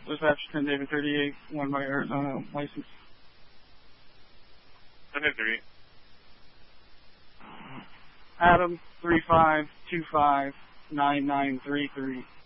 Dispatch 10 David 38, 1 by Arizona license. 10 David 38. Adam 35259933.